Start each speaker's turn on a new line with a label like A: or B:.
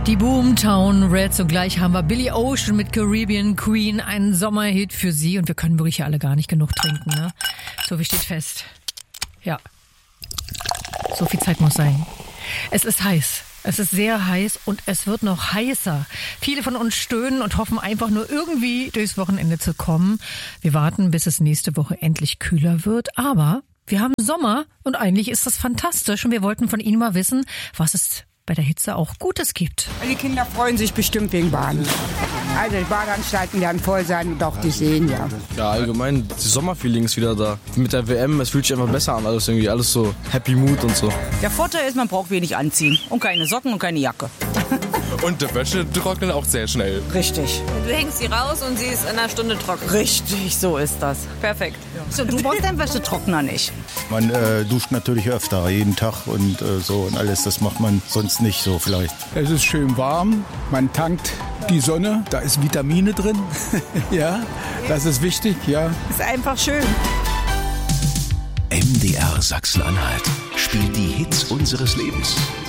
A: Die Boomtown Reds und gleich haben wir Billy Ocean mit Caribbean Queen, einen Sommerhit für Sie und wir können wirklich alle gar nicht genug trinken, ne? So viel steht fest. Ja. So viel Zeit muss sein. Es ist heiß. Es ist sehr heiß und es wird noch heißer. Viele von uns stöhnen und hoffen einfach nur irgendwie durchs Wochenende zu kommen. Wir warten, bis es nächste Woche endlich kühler wird, aber wir haben Sommer und eigentlich ist das fantastisch und wir wollten von Ihnen mal wissen, was es bei der Hitze auch Gutes gibt.
B: Die Kinder freuen sich bestimmt wegen Baden. Also die Badeanstalten werden voll sein und auch die Seen, ja.
C: Ja, allgemein, das Sommerfeeling ist wieder da. Mit der WM, es fühlt sich einfach besser an, alles irgendwie, alles so Happy Mood und so.
D: Der Vorteil ist, man braucht wenig anziehen und keine Socken und keine Jacke.
E: Und die Wäsche trocknet auch sehr schnell.
D: Richtig.
F: Du hängst sie raus und sie ist in einer Stunde trocken.
D: Richtig, so ist das.
F: Perfekt.
D: So, du brauchst deinen Wäschetrockner nicht.
G: Man duscht natürlich öfter, jeden Tag und so und alles. Das macht man sonst nicht so vielleicht.
H: Es ist schön warm, man tankt die Sonne, da ist Vitamine drin. Ja, das ist wichtig, ja.
D: Ist einfach schön.
I: MDR Sachsen-Anhalt spielt die Hits unseres Lebens.